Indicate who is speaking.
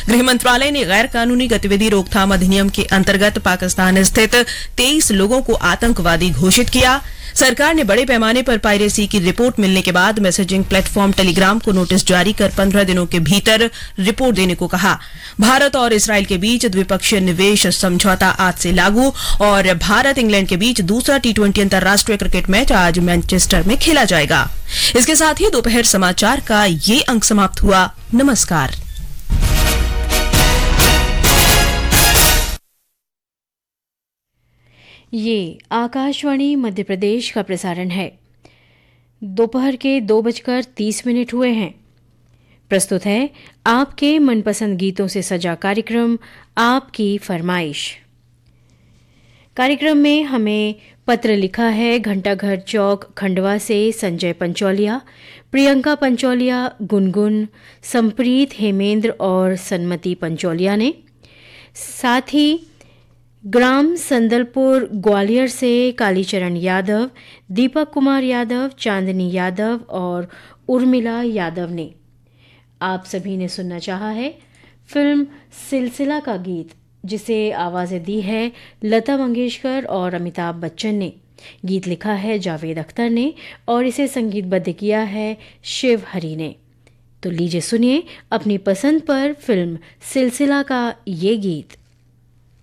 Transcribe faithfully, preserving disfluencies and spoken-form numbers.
Speaker 1: गृह मंत्रालय ने गैर कानूनी गतिविधि रोकथाम अधिनियम के अंतर्गत पाकिस्तान स्थित तेईस लोगों को आतंकवादी घोषित किया। सरकार ने बड़े पैमाने पर पायरेसी की रिपोर्ट मिलने के बाद मैसेजिंग प्लेटफॉर्म टेलीग्राम को नोटिस जारी कर पंद्रह दिनों के भीतर रिपोर्ट देने को कहा। भारत और इसराइल के बीच द्विपक्षीय निवेश समझौता आज से लागू और भारत इंग्लैंड के बीच दूसरा टी ट्वेंटी अंतर्राष्ट्रीय क्रिकेट मैच आज मैनचेस्टर में खेला जाएगा। इसके साथ ही दोपहर समाचार का ये अंक समाप्त हुआ। नमस्कार।
Speaker 2: ये आकाशवाणी मध्य प्रदेश का प्रसारण है। दोपहर के दो बजकर तीस मिनट हुए हैं। प्रस्तुत है आपके मनपसंद गीतों से सजा कार्यक्रम आपकी फरमाइश। कार्यक्रम में हमें पत्र लिखा है घंटाघर चौक खंडवा से संजय पंचौलिया, प्रियंका पंचौलिया, गुनगुन, संप्रीत, हेमेंद्र और सन्मति पंचौलिया ने। साथ ही ग्राम संदलपुर ग्वालियर से कालीचरण यादव, दीपक कुमार यादव, चांदनी यादव और उर्मिला यादव ने। आप सभी ने सुनना चाहा है फिल्म सिलसिला का गीत, जिसे आवाज़ें दी है लता मंगेशकर और अमिताभ बच्चन ने। गीत लिखा है जावेद अख्तर ने और इसे संगीतबद्ध किया है शिव हरी ने। तो लीजिए सुनिए अपनी पसंद पर फिल्म सिलसिला का ये गीत।